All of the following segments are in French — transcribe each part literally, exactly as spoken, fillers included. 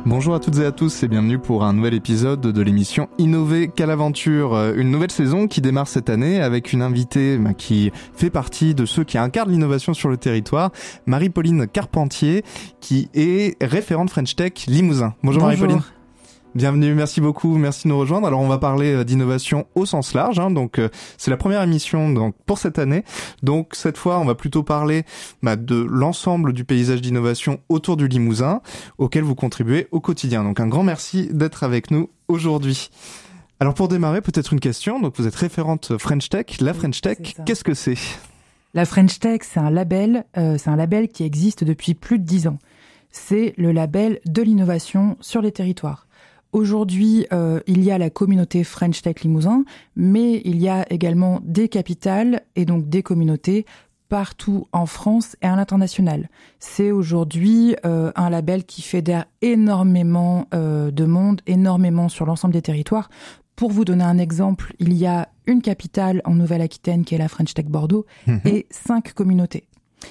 Bonjour à toutes et à tous et bienvenue pour un nouvel épisode de l'émission Innover quelle aventure, une nouvelle saison qui démarre cette année avec une invitée bah, qui fait partie de ceux qui incarnent l'innovation sur le territoire, Marie-Pauline Carpentier, qui est référente French Tech Limousin. Bonjour, Bonjour. Marie-Pauline. Bienvenue, merci beaucoup, merci de nous rejoindre. Alors on va parler d'innovation au sens large, hein, donc euh, c'est la première émission donc pour cette année. Donc cette fois, on va plutôt parler bah, de l'ensemble du paysage d'innovation autour du Limousin, auquel vous contribuez au quotidien. Donc un grand merci d'être avec nous aujourd'hui. Alors pour démarrer, peut-être une question. Donc vous êtes référente French Tech. La French Tech, qu'est-ce que c'est ? La French Tech, c'est un label, euh, c'est un label qui existe depuis plus de dix ans. C'est le label de l'innovation sur les territoires. Aujourd'hui, euh, il y a la communauté French Tech Limousin, mais il y a également des capitales et donc des communautés partout en France et à l'international. C'est aujourd'hui euh, un label qui fédère énormément euh, de monde, énormément sur l'ensemble des territoires. Pour vous donner un exemple, il y a une capitale en Nouvelle-Aquitaine qui est la French Tech Bordeaux mmh. et cinq communautés.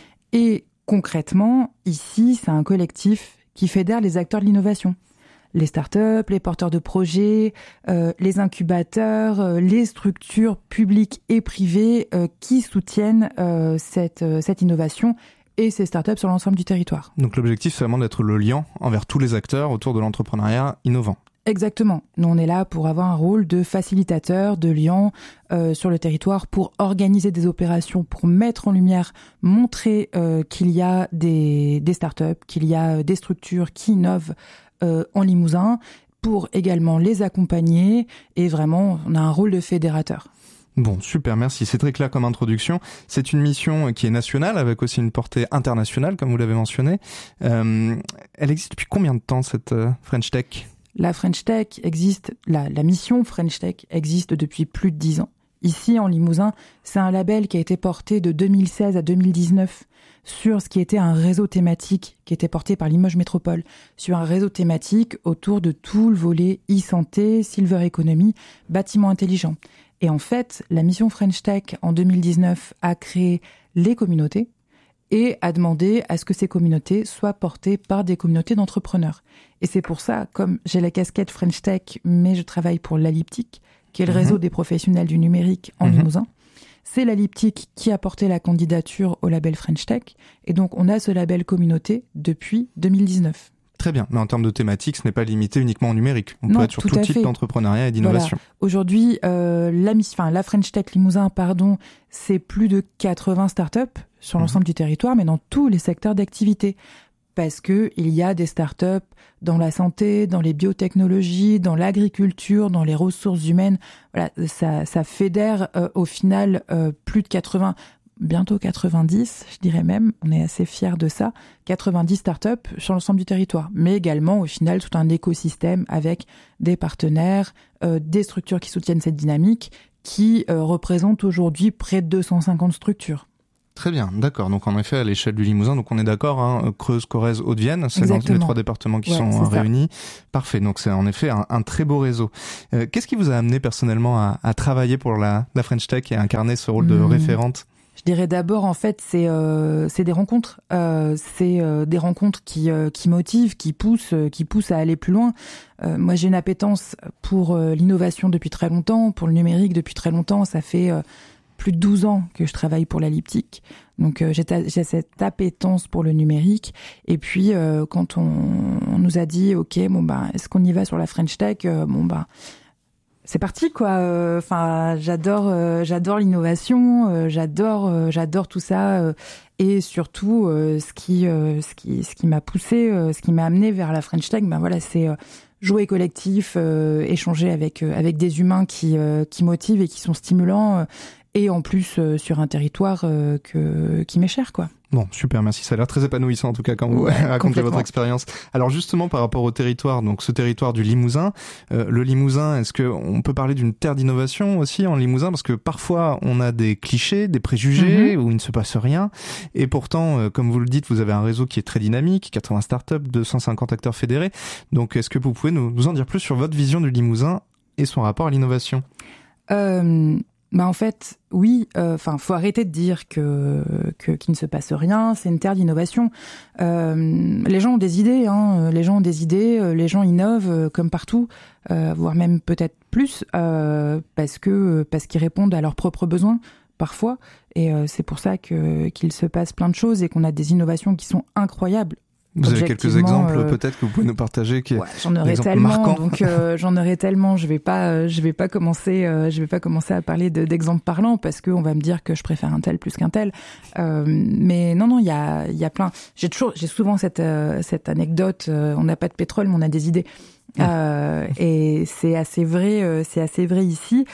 Et concrètement, ici, c'est un collectif qui fédère les acteurs de l'innovation. Les startups, les porteurs de projets, euh, les incubateurs, euh, les structures publiques et privées euh, qui soutiennent euh, cette, euh, cette innovation et ces startups sur l'ensemble du territoire. Donc l'objectif, c'est vraiment d'être le lien envers tous les acteurs autour de l'entrepreneuriat innovant. Exactement. Nous, on est là pour avoir un rôle de facilitateur, de lien euh, sur le territoire, pour organiser des opérations, pour mettre en lumière, montrer euh, qu'il y a des, des startups, qu'il y a des structures qui innovent Euh, en Limousin, pour également les accompagner, et vraiment, on a un rôle de fédérateur. Bon, super, merci. C'est très clair comme introduction. C'est une mission qui est nationale, avec aussi une portée internationale, comme vous l'avez mentionné. Euh, elle existe depuis combien de temps, cette euh, French Tech ? La French Tech existe, la, la mission French Tech existe depuis plus de dix ans. Ici, en Limousin, c'est un label qui a été porté de deux mille seize à deux mille dix-neuf sur ce qui était un réseau thématique qui était porté par Limoges Métropole, sur un réseau thématique autour de tout le volet e-santé, silver economy, bâtiments intelligents. Et en fait, la mission French Tech en deux mille dix-neuf a créé les communautés et a demandé à ce que ces communautés soient portées par des communautés d'entrepreneurs. Et c'est pour ça, comme j'ai la casquette French Tech, mais je travaille pour l'Alyptic, qui est le mmh. réseau des professionnels du numérique en mmh. Limousin. C'est l'Alyptic qui a porté la candidature au label French Tech. Et donc, on a ce label communauté depuis deux mille dix-neuf. Très bien. Mais en termes de thématique, ce n'est pas limité uniquement au numérique. On non, peut être sur tout, tout type fait. d'entrepreneuriat et d'innovation. Voilà. Aujourd'hui, euh, la, enfin, la French Tech Limousin, pardon, c'est plus de quatre-vingts startups sur mmh. l'ensemble du territoire, mais dans tous les secteurs d'activité. Parce que il y a des startups dans la santé, dans les biotechnologies, dans l'agriculture, dans les ressources humaines. Voilà, ça, ça fédère euh, au final euh, plus de quatre-vingts, bientôt quatre-vingt-dix, je dirais même. On est assez fiers de ça. quatre-vingt-dix startups sur l'ensemble du territoire, mais également au final tout un écosystème avec des partenaires, euh, des structures qui soutiennent cette dynamique, qui euh, représentent aujourd'hui près de deux cent cinquante structures. Très bien, d'accord. Donc en effet, à l'échelle du Limousin, donc on est d'accord, hein, Creuse, Corrèze, Haute-Vienne, c'est dans les trois départements qui ouais, sont réunis. Ça. Parfait, donc c'est en effet un, un très beau réseau. Euh, qu'est-ce qui vous a amené personnellement à, à travailler pour la, la French Tech et à incarner ce rôle de mmh. référente ? Je dirais d'abord, en fait, c'est euh, c'est des rencontres, euh, c'est euh, des rencontres qui euh, qui motivent, qui poussent, euh, qui poussent à aller plus loin. Euh, moi, j'ai une appétence pour euh, l'innovation depuis très longtemps, pour le numérique depuis très longtemps. Ça fait euh, plus de douze ans que je travaille pour l'Alyptic. Donc, euh, j'ai, ta- j'ai cette appétence pour le numérique. Et puis, euh, quand on, on nous a dit, OK, bon, bah, est-ce qu'on y va sur la French Tech ? euh, Bon, bah, c'est parti, quoi. Enfin, euh, j'adore, euh, j'adore l'innovation, euh, j'adore, euh, j'adore tout ça. Euh, et surtout, euh, ce qui, euh, ce qui, ce qui m'a poussé, euh, ce qui m'a amené vers la French Tech, ben voilà, c'est euh, jouer collectif, euh, échanger avec, euh, avec des humains qui, euh, qui motivent et qui sont stimulants. Euh, et en plus euh, sur un territoire euh, que, qui m'est cher, quoi. Bon, super, merci. Ça a l'air très épanouissant, en tout cas, quand vous ouais, racontez votre expérience. Alors, justement, par rapport au territoire, donc ce territoire du Limousin, euh, le Limousin, est-ce que on peut parler d'une terre d'innovation aussi en Limousin ? Parce que parfois, on a des clichés, des préjugés, mm-hmm. où il ne se passe rien. Et pourtant, euh, comme vous le dites, vous avez un réseau qui est très dynamique, quatre-vingts startups, deux cent cinquante acteurs fédérés. Donc, est-ce que vous pouvez nous, nous en dire plus sur votre vision du Limousin et son rapport à l'innovation ? euh... Bah en fait, oui. Enfin, euh, faut arrêter de dire que, que qu'il ne se passe rien. C'est une terre d'innovation. Euh, les gens ont des idées. Hein, les gens ont des idées. Les gens innovent euh, comme partout, euh, voire même peut-être plus, euh, parce que parce qu'ils répondent à leurs propres besoins parfois. Et euh, c'est pour ça que qu'il se passe plein de choses et qu'on a des innovations qui sont incroyables. Vous avez quelques exemples euh, peut-être que vous pouvez nous partager qui ouais, j'en aurais tellement marquants. donc euh, j'en aurais tellement je vais pas euh, je vais pas commencer euh, je vais pas commencer à parler de, d'exemples parlants parce que on va me dire que je préfère un tel plus qu'un tel euh, mais non non il y a il y a plein j'ai toujours j'ai souvent cette euh, cette anecdote euh, on n'a pas de pétrole mais on a des idées. Euh, et c'est assez vrai, euh, c'est assez vrai ici.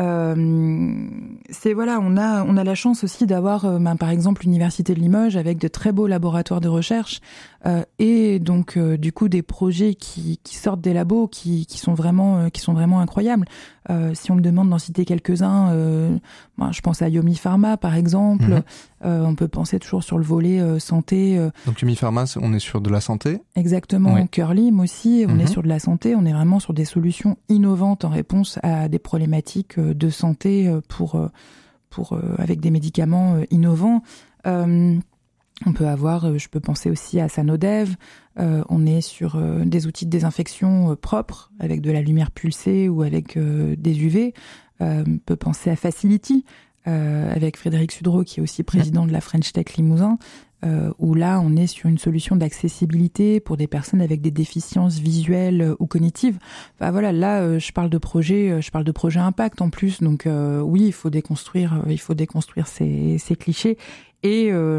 Euh, c'est voilà, on a on a la chance aussi d'avoir, euh, ben, par exemple, l'université de Limoges avec de très beaux laboratoires de recherche euh, et donc euh, du coup des projets qui qui sortent des labos qui qui sont vraiment euh, qui sont vraiment incroyables. Euh, si on me demande d'en citer quelques-uns, euh, ben, je pense à Yomi Pharma par exemple. Mmh. Euh, on peut penser toujours sur le volet euh, santé. Euh. Donc Yomi Pharma, on est sur de la santé. Exactement. Oui. Curlim aussi, on mmh. est sur de la santé. On est vraiment sur des solutions innovantes en réponse à des problématiques de santé pour pour avec des médicaments innovants. Euh, on peut avoir, je peux penser aussi à Sanodev. Euh, on est sur euh, des outils de désinfection euh, propres avec de la lumière pulsée ou avec euh, des U V. Euh, on peut penser à Facility. Euh, avec Frédéric Sudreau qui est aussi président de la French Tech Limousin, euh, où là on est sur une solution d'accessibilité pour des personnes avec des déficiences visuelles euh, ou cognitives. Enfin voilà, là euh, je parle de projet, euh, je parle de projet impact en plus, donc euh, oui il faut déconstruire, euh, il faut déconstruire ces, ces clichés et euh,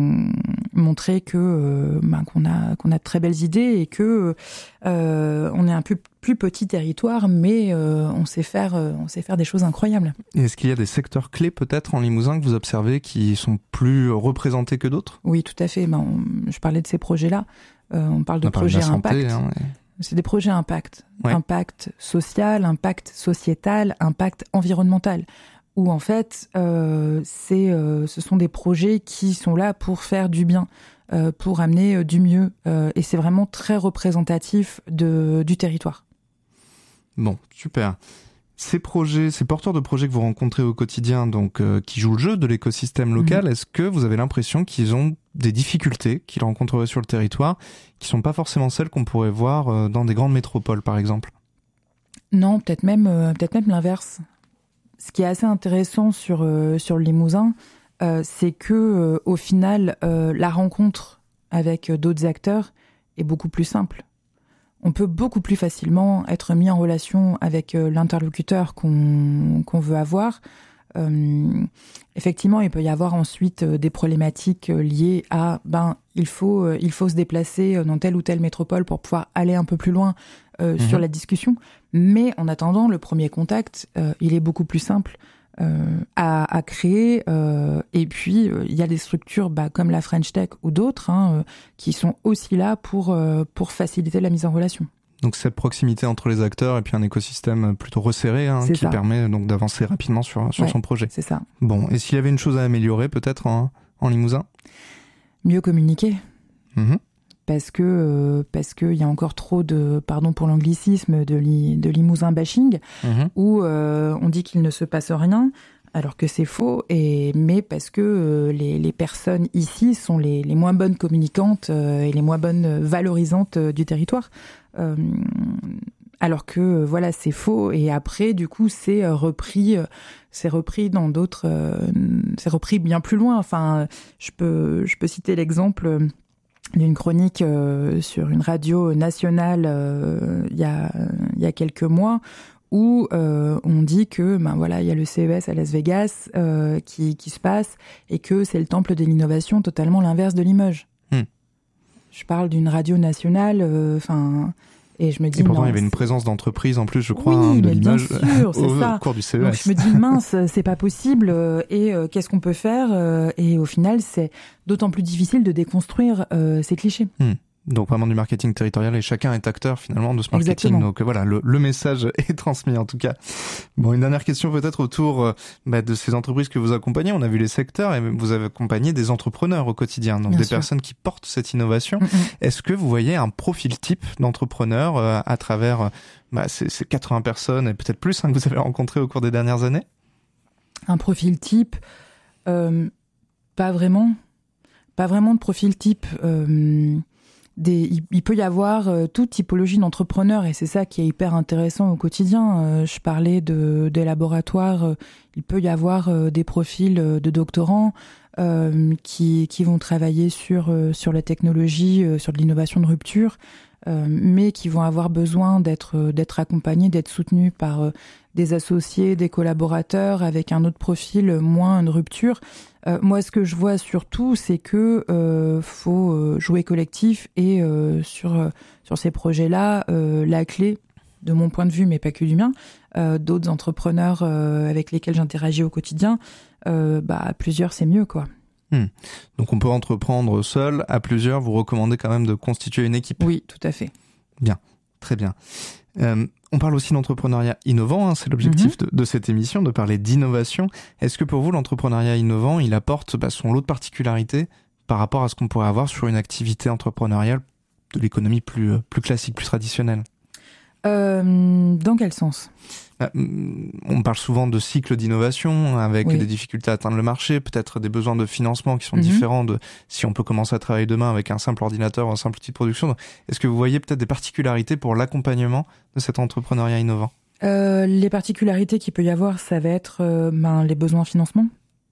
montrer que euh, ben, qu'on a qu'on a de très belles idées et que euh, on est un peu plus petit territoire, mais euh, on sait faire euh, on sait faire des choses incroyables. Et est-ce qu'il y a des secteurs clés peut-être en Limousin que vous observez qui sont plus représentés que d'autres ? Oui, tout à fait. Ben, on, je parlais de ces projets-là. Euh, on parle de on projets de impact. Santé, hein, ouais. C'est des projets impact, ouais. Impact social, impact sociétal, impact environnemental. Où en fait, euh, c'est, euh, ce sont des projets qui sont là pour faire du bien, euh, pour amener euh, du mieux, euh, et c'est vraiment très représentatif de, du territoire. Bon, super. Ces projets, ces porteurs de projets que vous rencontrez au quotidien, donc euh, qui jouent le jeu de l'écosystème local, mmh. est-ce que vous avez l'impression qu'ils ont des difficultés qu'ils rencontreraient sur le territoire, qui sont pas forcément celles qu'on pourrait voir euh, dans des grandes métropoles, par exemple ? Non, peut-être même, euh, peut-être même l'inverse. Ce qui est assez intéressant sur euh, sur le Limousin, euh, c'est que euh, au final, euh, la rencontre avec euh, d'autres acteurs est beaucoup plus simple. On peut beaucoup plus facilement être mis en relation avec euh, l'interlocuteur qu'on qu'on veut avoir. Euh, effectivement, il peut y avoir ensuite euh, des problématiques euh, liées à ben il faut euh, il faut se déplacer dans telle ou telle métropole pour pouvoir aller un peu plus loin euh, mmh. sur la discussion. Mais en attendant, le premier contact, euh, il est beaucoup plus simple euh, à, à créer. Euh, et puis, euh, il y a des structures bah, comme la French Tech ou d'autres hein, euh, qui sont aussi là pour, euh, pour faciliter la mise en relation. Donc cette proximité entre les acteurs et puis un écosystème plutôt resserré hein, qui ça. permet donc d'avancer rapidement sur, sur ouais, son projet. C'est ça. Bon, et s'il y avait une chose à améliorer peut-être en, en Limousin ? Mieux communiquer. Mmh. Parce que euh, parce que il y a encore trop de pardon pour l'anglicisme de, li, de Limousin bashing mmh. où euh, on dit qu'il ne se passe rien alors que c'est faux et mais parce que euh, les les personnes ici sont les les moins bonnes communicantes euh, et les moins bonnes valorisantes euh, du territoire euh, alors que euh, voilà c'est faux et après du coup c'est euh, repris euh, c'est repris dans d'autres euh, c'est repris bien plus loin enfin je peux je peux citer l'exemple euh, d'une chronique euh, sur une radio nationale euh, il y a il y a quelques mois où euh, on dit que ben voilà il y a le C E S à Las Vegas euh, qui qui se passe et que c'est le temple de l'innovation totalement l'inverse de Limoges. Hmm. Je parle d'une radio nationale enfin euh, et je me dis et pourtant non, il y avait une présence d'entreprise en plus je crois oui, hein, de mais Limoges bien sûr, c'est au, ça. au cours du C E S. Donc je me dis mince c'est pas possible et euh, qu'est-ce qu'on peut faire euh, et au final c'est d'autant plus difficile de déconstruire euh, ces clichés. Hmm. Donc vraiment du marketing territorial et chacun est acteur finalement de ce marketing. Exactement. Donc voilà, le, le message est transmis en tout cas. Bon, une dernière question peut-être autour euh, bah, de ces entreprises que vous accompagnez. On a vu les secteurs et vous avez accompagné des entrepreneurs au quotidien, donc Bien des sûr. personnes qui portent cette innovation. Mm-hmm. Est-ce que vous voyez un profil type d'entrepreneur euh, à travers euh, bah, ces, ces quatre-vingts personnes et peut-être plus hein, que vous avez rencontrées au cours des dernières années ? Un profil type, euh, pas vraiment. Pas vraiment de profil type. Euh, des, il, il peut y avoir euh, toute typologie d'entrepreneurs et c'est ça qui est hyper intéressant au quotidien. Euh, je parlais de, des laboratoires. Euh, il peut y avoir euh, des profils euh, de doctorants euh, qui, qui vont travailler sur, euh, sur la technologie, euh, sur de l'innovation de rupture, euh, mais qui vont avoir besoin d'être, euh, d'être accompagnés, d'être soutenus par euh, des associés, des collaborateurs avec un autre profil moins de rupture. Euh, moi, ce que je vois surtout, c'est que euh, faut euh, jouer collectif et euh, sur euh, sur ces projets-là, euh, la clé, de mon point de vue, mais pas que du mien, euh, d'autres entrepreneurs euh, avec lesquels j'interagis au quotidien, euh, bah à plusieurs c'est mieux, quoi. Hmm. Donc on peut entreprendre seul, à plusieurs. Vous recommandez quand même de constituer une équipe. Oui, tout à fait. Bien, très bien. Euh, on parle aussi d'entrepreneuriat innovant, hein, c'est l'objectif mm-hmm. de, de cette émission, de parler d'innovation. Est-ce que pour vous, l'entrepreneuriat innovant, il apporte bah, son lot de particularités par rapport à ce qu'on pourrait avoir sur une activité entrepreneuriale de l'économie plus, euh, plus classique, plus traditionnelle ? euh, Dans quel sens ? Bah, on parle souvent de cycle d'innovation avec oui. des difficultés à atteindre le marché, peut-être des besoins de financement qui sont mm-hmm. différents de si on peut commencer à travailler demain avec un simple ordinateur ou un simple outil de production. Est-ce que vous voyez peut-être des particularités pour l'accompagnement de cet entrepreneuriat innovant ? euh, Les particularités qu'il peut y avoir, ça va être euh, ben, les besoins en financement.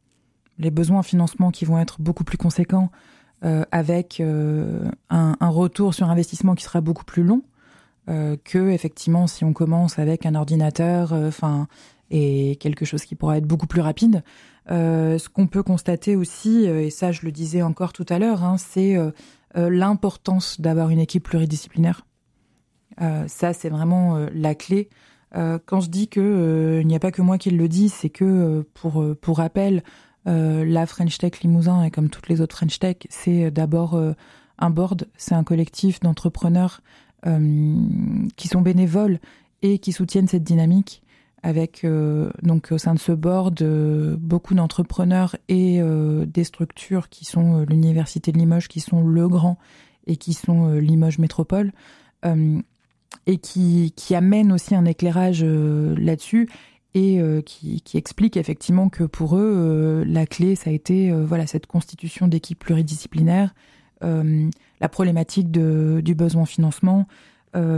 Les besoins en financement qui vont être beaucoup plus conséquents euh, avec euh, un, un retour sur investissement qui sera beaucoup plus long. Euh, que effectivement si on commence avec un ordinateur enfin euh, et quelque chose qui pourra être beaucoup plus rapide. Euh, ce qu'on peut constater aussi, et ça je le disais encore tout à l'heure, hein, c'est euh, euh, l'importance d'avoir une équipe pluridisciplinaire. Euh, ça c'est vraiment euh, la clé. Euh, quand je dis que euh, il n'y a pas que moi qui le dis, c'est que euh, pour pour rappel, euh, la French Tech Limousin et comme toutes les autres French Tech, c'est d'abord euh, un board, c'est un collectif d'entrepreneurs Euh, qui sont bénévoles et qui soutiennent cette dynamique avec euh, donc au sein de ce board euh, beaucoup d'entrepreneurs et euh, des structures qui sont euh, l'université de Limoges, qui sont le Grand et qui sont euh, Limoges Métropole euh, et qui qui amènent aussi un éclairage euh, là-dessus et euh, qui qui explique effectivement que pour eux euh, la clé ça a été euh, voilà cette constitution d'équipes pluridisciplinaires. Euh, la problématique de, du besoin en financement. Euh,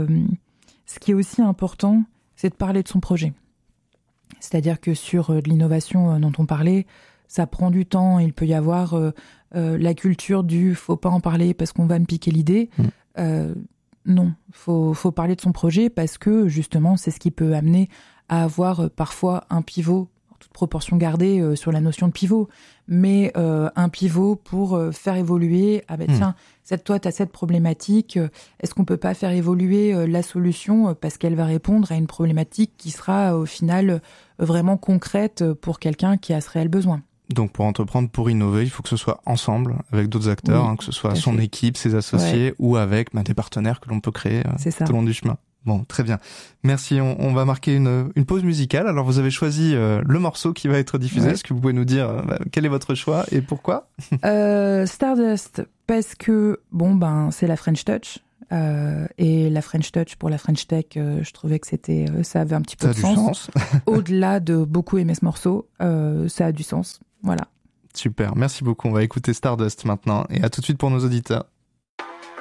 ce qui est aussi important, c'est de parler de son projet. C'est-à-dire que sur euh, de l'innovation euh, dont on parlait, ça prend du temps. Il peut y avoir euh, euh, la culture du « faut pas en parler parce qu'on va me piquer l'idée mmh. ». Euh, non, faut, faut parler de son projet parce que justement, c'est ce qui peut amener à avoir euh, parfois un pivot, toute proportion gardée euh, sur la notion de pivot, mais euh, un pivot pour euh, faire évoluer, ah ben mmh. tiens, cette, toi, tu as cette problématique, euh, est-ce qu'on peut pas faire évoluer euh, la solution euh, parce qu'elle va répondre à une problématique qui sera euh, au final euh, vraiment concrète pour quelqu'un qui a ce réel besoin. Donc pour entreprendre, pour innover, il faut que ce soit ensemble avec d'autres acteurs, oui, hein, que ce soit son fait. équipe, ses associés ouais. ou avec bah, des partenaires que l'on peut créer euh, tout au long du chemin. Bon, très bien. Merci. On, on va marquer une, une pause musicale. Alors, vous avez choisi euh, le morceau qui va être diffusé. Ouais. Est-ce que vous pouvez nous dire euh, bah, quel est votre choix et pourquoi ? euh, Stardust, parce que, bon, ben, c'est la French Touch. Euh, et la French Touch, pour la French Tech, euh, je trouvais que c'était, euh, ça avait un petit peu ça de a sens. Du sens. Au-delà de beaucoup aimer ce morceau, euh, ça a du sens. Voilà. Super. Merci beaucoup. On va écouter Stardust maintenant. Et à tout de suite pour nos auditeurs.